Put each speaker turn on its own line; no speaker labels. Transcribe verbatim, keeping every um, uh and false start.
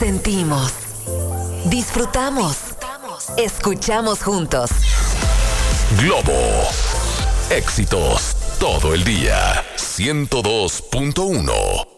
Sentimos, disfrutamos, escuchamos juntos.
Globo. Éxitos todo el día. ciento dos punto uno.